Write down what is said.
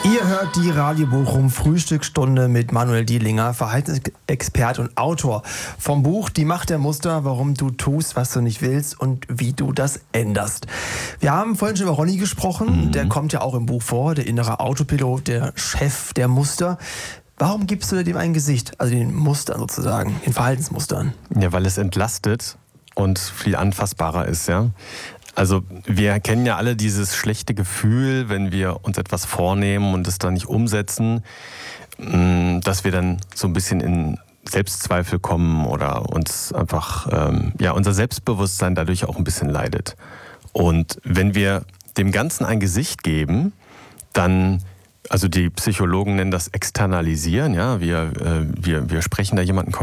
Ihr hört die Radio Bochum Frühstücksstunde mit Manuel Dielinger, Verhaltensexperte und Autor vom Buch Die Macht der Muster, warum du tust, was du nicht willst und wie du das änderst. Wir haben vorhin schon über Ronny gesprochen, der kommt ja auch im Buch vor, der innere Autopilot, der Chef der Muster. Warum gibst du dem ein Gesicht, also den Mustern sozusagen, den Verhaltensmustern? Ja, weil es entlastet und viel anfassbarer ist, ja. Also wir kennen ja alle dieses schlechte Gefühl, wenn wir uns etwas vornehmen und es dann nicht umsetzen, dass wir dann so ein bisschen in Selbstzweifel kommen oder uns einfach, unser Selbstbewusstsein dadurch auch ein bisschen leidet. Und wenn wir dem Ganzen ein Gesicht geben, dann, also die Psychologen nennen das Externalisieren, ja, wir sprechen da jemanden